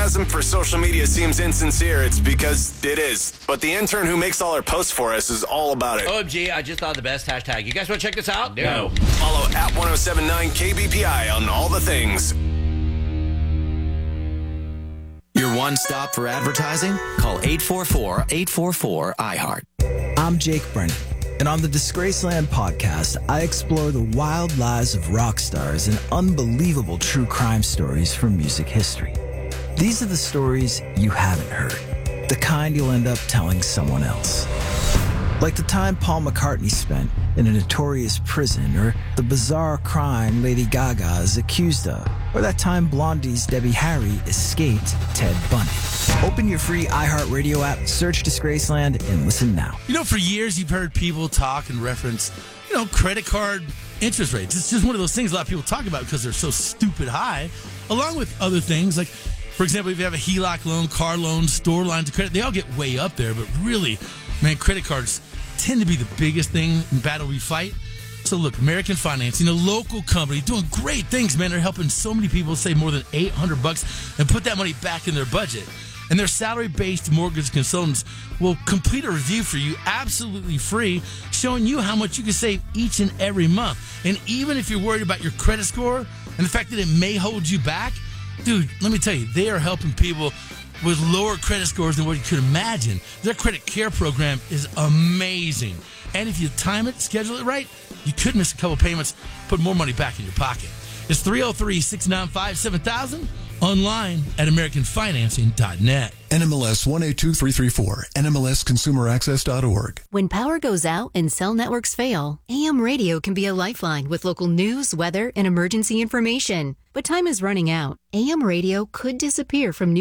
For social media seems insincere, it's because it is. But the intern who makes all our posts for us is all about it. OMG, I just thought of the best hashtag. You guys want to check this out? No. Follow at 1079 KBPI on all the things. Your one stop for advertising? Call 844-844-iHeart. I'm Jake Brennan, and on the Disgraceland podcast, I explore the wild lives of rock stars and unbelievable true crime stories from music history. These are the stories you haven't heard, the kind you'll end up telling someone else. Like the time Paul McCartney spent in a notorious prison, or the bizarre crime Lady Gaga is accused of, or that time Blondie's Debbie Harry escaped Ted Bundy. Open your free iHeartRadio app, search Disgraceland, and listen now. You know, for years you've heard people talk and reference, credit card interest rates. It's just one of those things a lot of people talk about because they're so stupid high, along with other things like, for example, if you have a HELOC loan, car loan, store lines of credit, they all get way up there. But really, man, credit cards tend to be the biggest thing in battle we fight. So look, American Financing, a local company doing great things, man. They're helping so many people save more than $800 and put that money back in their budget. And their salary-based mortgage consultants will complete a review for you absolutely free, showing you how much you can save each and every month. And even if you're worried about your credit score and the fact that it may hold you back, dude, let me tell you, they are helping people with lower credit scores than what you could imagine. Their credit care program is amazing. And if you time it, schedule it right, you could miss a couple payments, put more money back in your pocket. It's 303-695-7000, online at AmericanFinancing.net. NMLS 182334, NMLSConsumerAccess.org. When power goes out and cell networks fail, AM radio can be a lifeline with local news, weather, and emergency information. But time is running out. AM radio could disappear from new